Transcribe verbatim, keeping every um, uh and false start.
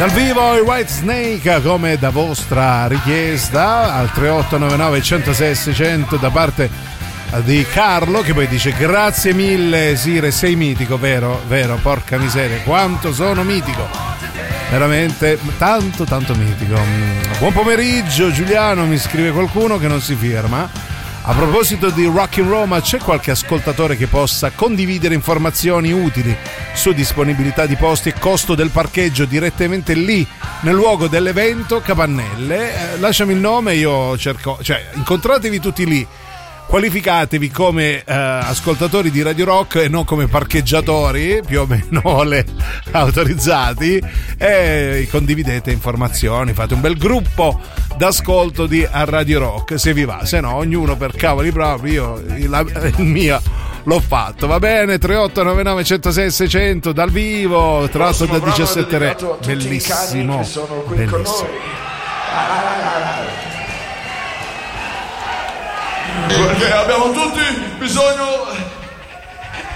Dal vivo i White Snake, come da vostra richiesta, al tre otto nove nove uno zero sei sei zero zero da parte di Carlo, che poi dice grazie mille Sire, sei mitico, vero, vero, porca miseria, quanto sono mitico, veramente tanto tanto mitico. Buon pomeriggio Giuliano, mi scrive qualcuno che non si firma. A proposito di Rock in Roma, c'è qualche ascoltatore che possa condividere informazioni utili su disponibilità di posti e costo del parcheggio direttamente lì nel luogo dell'evento? Capannelle, eh, lasciami il nome, io cerco, cioè incontratevi tutti lì, qualificatevi come eh, ascoltatori di Radio Rock e non come parcheggiatori più o meno le, autorizzati, e condividete informazioni, fate un bel gruppo d'ascolto di a Radio Rock se vi va, se no ognuno per cavoli propri, io il, il mio l'ho fatto, va bene. Tre otto nove nove uno zero sei sei zero zero dal vivo, tratto da diciassette Re, bellissimo, bellissimo. Perché abbiamo tutti bisogno